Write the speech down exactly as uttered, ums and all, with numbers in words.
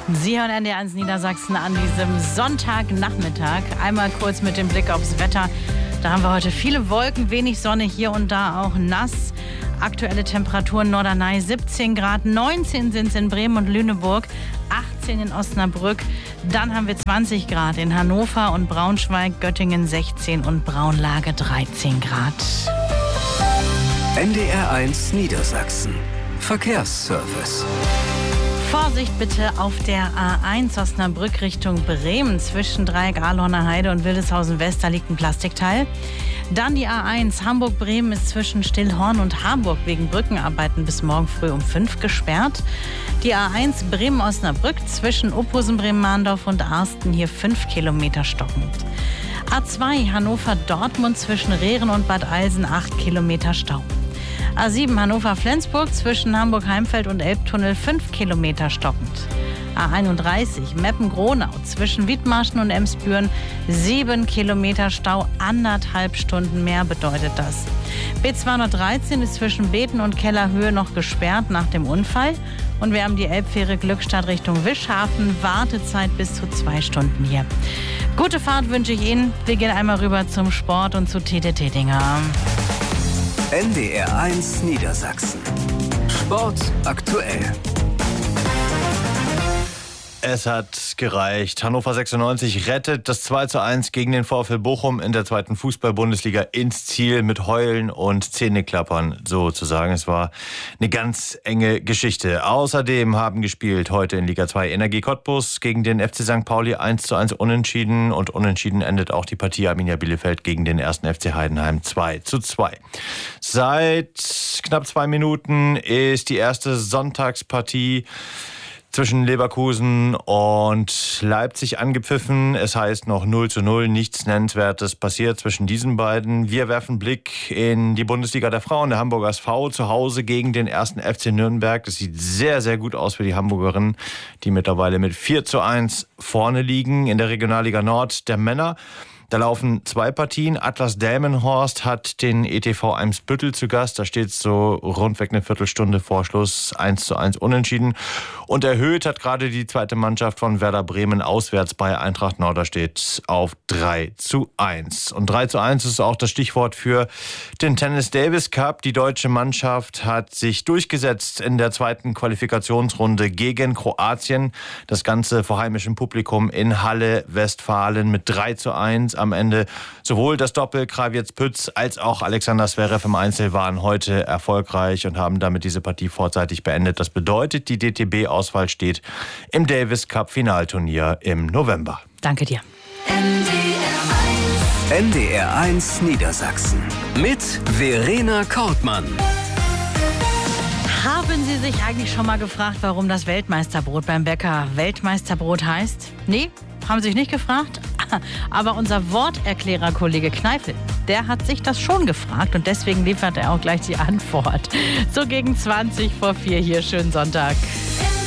Sie hören N D R eins Niedersachsen an diesem Sonntagnachmittag. Einmal kurz mit dem Blick aufs Wetter. Da haben wir heute viele Wolken, wenig Sonne, hier und da auch nass. Aktuelle Temperaturen Norderney siebzehn Grad, neunzehn sind es in Bremen und Lüneburg, achtzehn in Osnabrück. Dann haben wir zwanzig Grad in Hannover und Braunschweig, Göttingen sechzehn und Braunlage dreizehn Grad. N D R eins Niedersachsen. Verkehrsservice. Vorsicht bitte auf der A eins Osnabrück Richtung Bremen. Zwischen Dreieck Ahlhorner Heide und Wildeshausen West, da liegt ein Plastikteil. Dann die A eins Hamburg-Bremen ist zwischen Stillhorn und Harburg wegen Brückenarbeiten bis morgen früh um fünf gesperrt. Die A eins Bremen-Osnabrück zwischen Uphusen, Bremen-Mahndorf und Arsten hier fünf Kilometer stockend. A zwei Hannover-Dortmund zwischen Rehren und Bad Eilsen acht Kilometer Stau. A sieben Hannover-Flensburg zwischen Hamburg-Heimfeld und Elbtunnel fünf Kilometer stockend. A einunddreißig Meppen-Gronau zwischen Wiedmarschen und Emsbüren sieben Kilometer Stau, anderthalb Stunden mehr bedeutet das. B zweihundertdreizehn ist zwischen Beten und Kellerhöhe noch gesperrt nach dem Unfall. Und wir haben die Elbfähre Glückstadt Richtung Wischhafen, Wartezeit bis zu zwei Stunden hier. Gute Fahrt wünsche ich Ihnen. Wir gehen einmal rüber zum Sport und zu Tete Tetinger. N D R eins Niedersachsen. Sport aktuell. Es hat gereicht. Hannover sechsundneunzig rettet das zwei zu eins gegen den VfL Bochum in der zweiten Fußball-Bundesliga ins Ziel mit Heulen und Zähneklappern sozusagen. Es war eine ganz enge Geschichte. Außerdem haben gespielt heute in Liga zwei Energie Cottbus gegen den F C Sankt Pauli eins zu eins unentschieden. Und unentschieden endet auch die Partie Arminia Bielefeld gegen den ersten F C Heidenheim zwei zu zwei. Seit knapp zwei Minuten ist die erste Sonntagspartie zwischen Leverkusen und Leipzig angepfiffen. Es heißt noch null zu null, nichts Nennenswertes passiert zwischen diesen beiden. Wir werfen Blick in die Bundesliga der Frauen. Der Hamburger S V zu Hause gegen den ersten F C Nürnberg. Das sieht sehr, sehr gut aus für die Hamburgerinnen, die mittlerweile mit vier zu eins vorne liegen. In der Regionalliga Nord der Männer. Da laufen zwei Partien. Atlas Delmenhorst hat den E T V Eimsbüttel zu Gast. Da steht es so rundweg eine Viertelstunde vor Schluss eins zu eins unentschieden. Und erhöht hat gerade die zweite Mannschaft von Werder Bremen auswärts bei Eintracht Norderstedt auf drei zu eins. Und drei zu eins ist auch das Stichwort für den Tennis Davis Cup. Die deutsche Mannschaft hat sich durchgesetzt in der zweiten Qualifikationsrunde gegen Kroatien. Das Ganze vor heimischem Publikum in Halle, Westfalen mit drei zu eins. Am Ende sowohl das Doppel Krawietz-Pütz als auch Alexander Zverev im Einzel waren heute erfolgreich und haben damit diese Partie vorzeitig beendet. Das bedeutet, die D T B-Auswahl steht im Davis Cup Finalturnier im November. Danke dir. N D R eins Niedersachsen mit Verena Kortmann. Haben Sie sich eigentlich schon mal gefragt, warum das Weltmeisterbrot beim Bäcker Weltmeisterbrot heißt? Nee? Haben Sie sich nicht gefragt? Aber unser Worterklärer-Kollege Kneifel, der hat sich das schon gefragt und deswegen liefert er auch gleich die Antwort. So gegen zwanzig vor vier hier, schönen Sonntag.